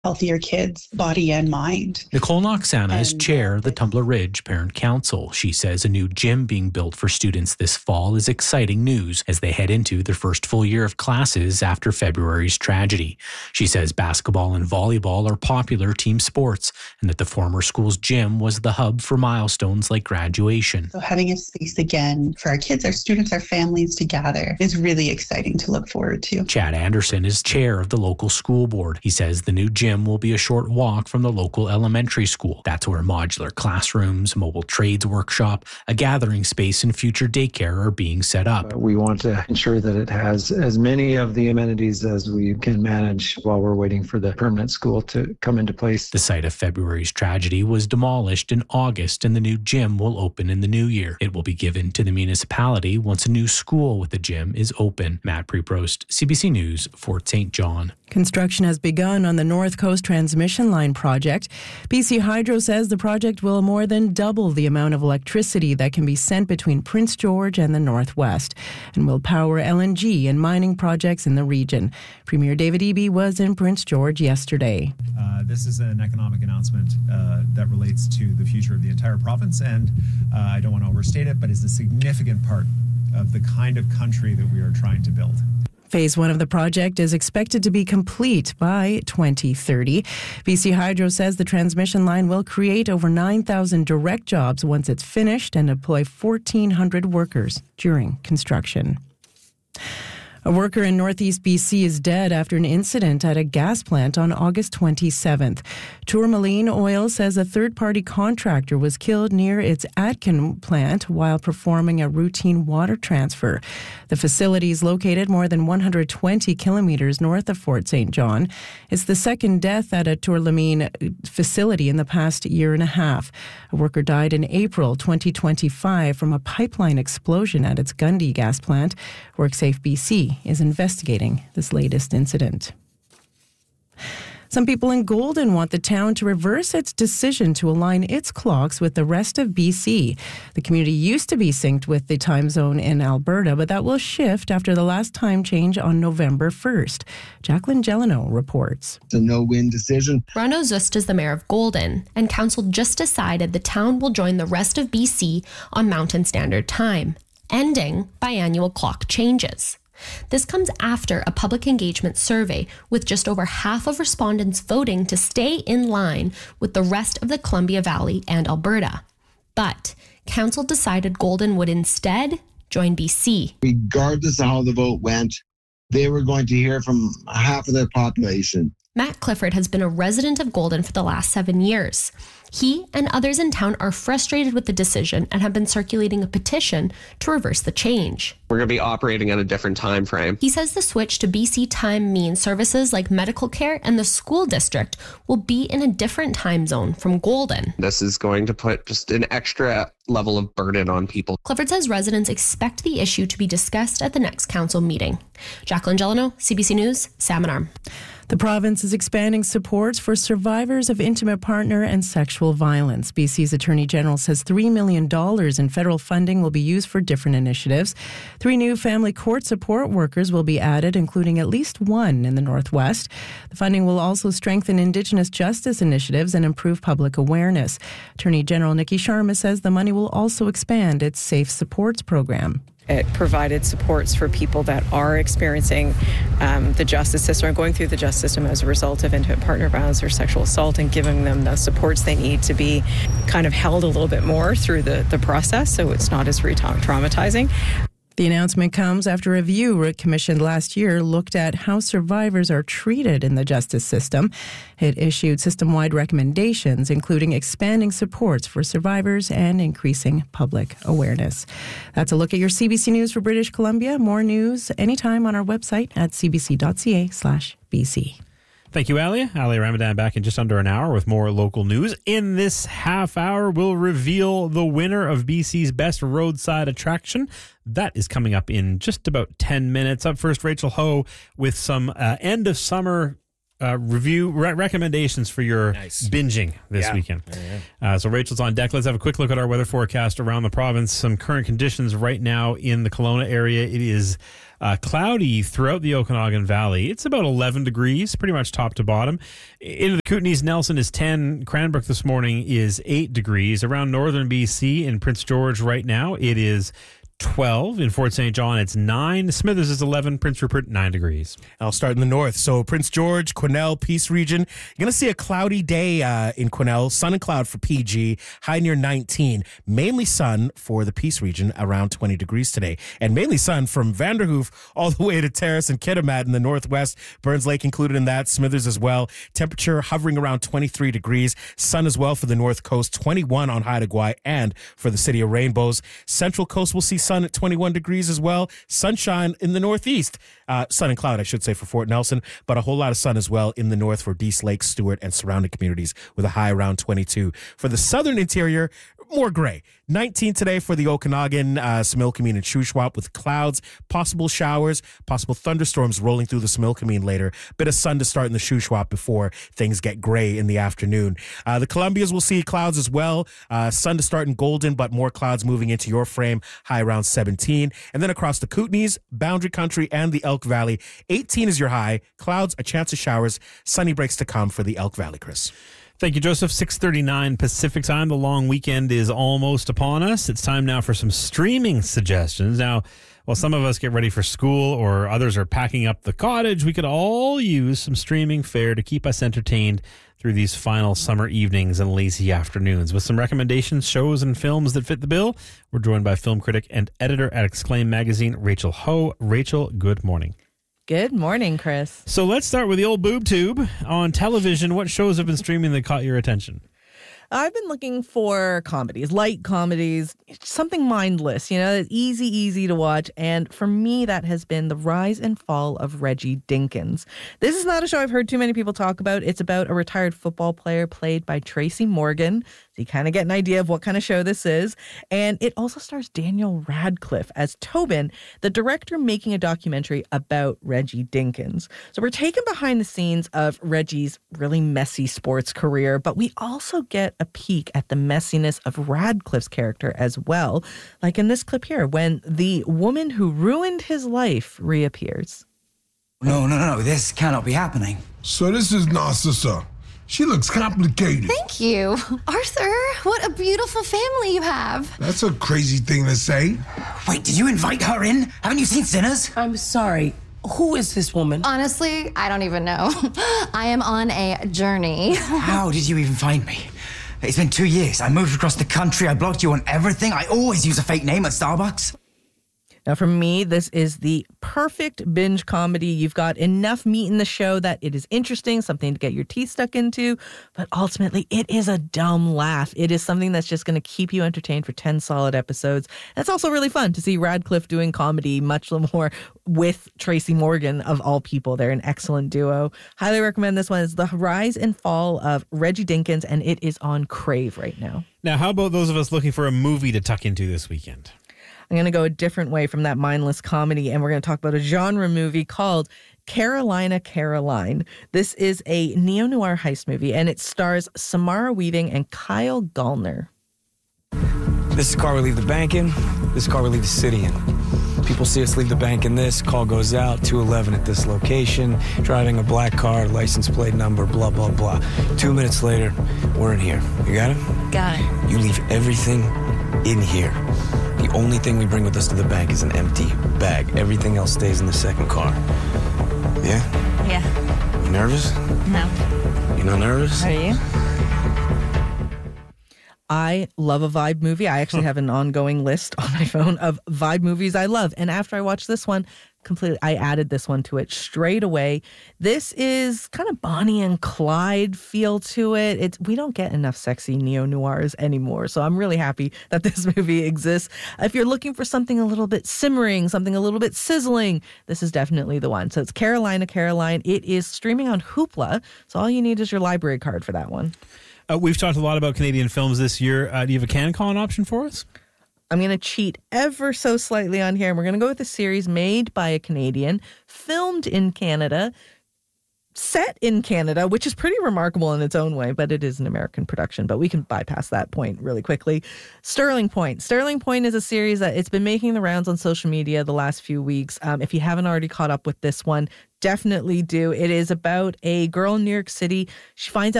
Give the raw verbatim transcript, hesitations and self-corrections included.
healthier kids, body and mind. Nicole Noxana is chair of the Tumbler Ridge Parent Council. She says a new gym being built for students this fall is exciting news as they head into their first full year of classes after February's tragedy. She says basketball and volleyball are popular team sports and that the former school's gym was the hub for milestones like graduation. So having a space again for our kids, our students, our families to gather is really exciting to look forward to. Chad Anderson is chair of the local school board. He says the new gym will be a short walk from the local elementary school. That's where modular classrooms, mobile trades workshop, a gathering space, and future daycare are being set up. We want to ensure that it has as many of the amenities as we can manage while we're waiting for the permanent school to come into place. The site of February's tragedy was demolished in August, and the new gym will open in the new year. It will be given to the municipality once a new school with a gym is open. Matt Preprost, C B C News, Fort Saint John. Construction has begun on the North Coast Transmission Line project. B C Hydro says the project will more than double the amount of electricity that can be sent between Prince George and the Northwest and will power L N G and mining projects in the region. Premier David Eby was in Prince George yesterday. Uh, this is an economic announcement uh, that relates to the future of the entire province, and uh, I don't want to overstate it, but it's a significant part of the kind of country that we are trying to build. Phase one of the project is expected to be complete by twenty thirty. B C Hydro says the transmission line will create over nine thousand direct jobs once it's finished and employ fourteen hundred workers during construction. A worker in northeast B C is dead after an incident at a gas plant on August twenty-seventh. Tourmaline Oil says a third-party contractor was killed near its Atkin plant while performing a routine water transfer. The facility is located more than one hundred twenty kilometers north of Fort Saint John. It's the second death at a Tourmaline facility in the past year and a half. A worker died in April twenty twenty-five from a pipeline explosion at its Gundy gas plant. WorkSafe B C is investigating this latest incident. Some people in Golden want the town to reverse its decision to align its clocks with the rest of B C. The community used to be synced with the time zone in Alberta, but that will shift after the last time change on November first. Jacqueline Gelano reports. It's a no-win decision. Rano Zust is the mayor of Golden, and council just decided the town will join the rest of B C on Mountain Standard Time, ending biannual clock changes. This comes after a public engagement survey with just over half of respondents voting to stay in line with the rest of the Columbia Valley and Alberta. But council decided Golden would instead join B C. Regardless of how the vote went, they were going to hear from half of their population. Matt Clifford has been a resident of Golden for the last seven years. He and others in town are frustrated with the decision and have been circulating a petition to reverse the change. We're going to be operating at a different time frame. He says the switch to B C time means services like medical care and the school district will be in a different time zone from Golden. This is going to put just an extra level of burden on people. Clifford says residents expect the issue to be discussed at the next council meeting. Jacqueline Gelano, C B C News, Salmon Arm. The province is expanding supports for survivors of intimate partner and sexual violence. B C's Attorney General says three million dollars in federal funding will be used for different initiatives. Three new family court support workers will be added, including at least one in the Northwest. The funding will also strengthen Indigenous justice initiatives and improve public awareness. Attorney General Nikki Sharma says the money will also expand its Safe Supports program. It provided supports for people that are experiencing um, the justice system or going through the justice system as a result of intimate partner violence or sexual assault, and giving them the supports they need to be kind of held a little bit more through the, the process so it's not as re-traumatizing. The announcement comes after a review commissioned last year looked at how survivors are treated in the justice system. It issued system-wide recommendations, including expanding supports for survivors and increasing public awareness. That's a look at your C B C News for British Columbia. More news anytime on our website at cbc.ca slash BC. Thank you, Alia. Alia Ramadan back in just under an hour with more local news. In this half hour, we'll reveal the winner of B C's best roadside attraction. That is coming up in just about ten minutes. Up first, Rachel Ho with some uh, end of summer uh, review re- recommendations for your Nice. binging this Yeah. weekend. Yeah, yeah. Uh, so Rachel's on deck. Let's have a quick look at our weather forecast around the province. Some current conditions right now in the Kelowna area. It is uh, cloudy throughout the Okanagan Valley. It's about eleven degrees, pretty much top to bottom. Into the Kootenays, Nelson is ten. Cranbrook this morning is eight degrees. Around northern B C in Prince George right now, it is twelve. In Fort Saint John, it's nine. Smithers is eleven. Prince Rupert, nine degrees. I'll start in the north. So Prince George, Quesnel, Peace region. You're going to see a cloudy day uh, in Quesnel. Sun and cloud for P G. High near nineteen. Mainly sun for the Peace region, around twenty degrees today. And mainly sun from Vanderhoof all the way to Terrace and Kitimat in the northwest. Burns Lake included in that. Smithers as well. Temperature hovering around twenty-three degrees. Sun as well for the north coast. twenty-one on Haida Gwaii and for the City of Rainbows. Central coast will see sun at twenty-one degrees as well. Sunshine in the northeast. Uh, sun and cloud, I should say, for Fort Nelson, but a whole lot of sun as well in the north for Dease Lake, Stewart, and surrounding communities with a high around twenty-two. For the southern interior, more gray. nineteen today for the Okanagan, uh, Similkameen, and Shuswap with clouds, possible showers, possible thunderstorms rolling through the Similkameen later. Bit of sun to start in the Shuswap before things get gray in the afternoon. Uh, the Columbias will see clouds as well. Uh, sun to start in Golden, but more clouds moving into your frame, high around seventeen. And then across the Kootenays, Boundary Country, and the Elk Valley, eighteen is your high. Clouds, a chance of showers, sunny breaks to come for the Elk Valley, Chris. Thank you, Joseph. six thirty-nine Pacific time. The long weekend is almost upon us. It's time now for some streaming suggestions. Now, while some of us get ready for school or others are packing up the cottage, we could all use some streaming fare to keep us entertained through these final summer evenings and lazy afternoons. With some recommendations, shows, and films that fit the bill, we're joined by film critic and editor at Exclaim Magazine, Rachel Ho. Rachel, good morning. Good morning, Chris. So let's start with the old boob tube. On television, what shows have been streaming that caught your attention? I've been looking for comedies, light comedies, something mindless, you know, easy, easy to watch. And for me, that has been The Rise and Fall of Reggie Dinkins. This is not a show I've heard too many people talk about. It's about a retired football player played by Tracy Morgan. So you kind of get an idea of what kind of show this is. And it also stars Daniel Radcliffe as Tobin, the director making a documentary about Reggie Dinkins. So we're taken behind the scenes of Reggie's really messy sports career, but we also get a peek at the messiness of Radcliffe's character as well, like in this clip here, when the woman who ruined his life reappears. No, no, no, this cannot be happening. So this is Narcissa. She looks complicated. Thank you. Arthur, what a beautiful family you have. That's a crazy thing to say. Wait, did you invite her in? Haven't you seen Sinners? I'm sorry. Who is this woman? Honestly, I don't even know. I am on a journey. How did you even find me? It's been two years. I moved across the country. I blocked you on everything. I always use a fake name at Starbucks. Now, for me, this is the perfect binge comedy. You've got enough meat in the show that it is interesting, something to get your teeth stuck into, but ultimately, it is a dumb laugh. It is something that's just going to keep you entertained for ten solid episodes. And it's also really fun to see Radcliffe doing comedy much more with Tracy Morgan, of all people. They're an excellent duo. Highly recommend this one. It's The Rise and Fall of Reggie Dinkins, and it is on Crave right now. Now, how about those of us looking for a movie to tuck into this weekend? I'm going to go a different way from that mindless comedy, and we're going to talk about a genre movie called Carolina, Caroline. This is a neo-noir heist movie, and it stars Samara Weaving and Kyle Gallner. This is the car we leave the bank in. This is the car we leave the city in. People see us leave the bank in this. Call goes out, two eleven at this location. Driving a black car, license plate number, blah, blah, blah. Two minutes later, we're in here. You got it? Got it. You leave everything in here. The only thing we bring with us to the bank is an empty bag. Everything else stays in the second car. Yeah? Yeah. You nervous? No. You not nervous? Are you? I love a vibe movie. I actually have an ongoing list on my phone of vibe movies I love. And after I watched this one, completely, I added this one to it straight away. This is kind of Bonnie and Clyde feel to it. It's we don't get enough sexy neo-noirs anymore. So I'm really happy that this movie exists. If you're looking for something a little bit simmering, something a little bit sizzling, this is definitely the one. So it's Carolina, Caroline. It is streaming on Hoopla. So all you need is your library card for that one. Uh, we've talked a lot about Canadian films this year. Uh, do you have a CanCon option for us? I'm going to cheat ever so slightly on here, and we're going to go with a series made by a Canadian, filmed in Canada, set in Canada, which is pretty remarkable in its own way, but it is an American production. But we can bypass that point really quickly. Sterling Point. Sterling Point is a series that it's been making the rounds on social media the last few weeks. Um, if you haven't already caught up with this one, definitely do. It is about a girl in New York City. She finds out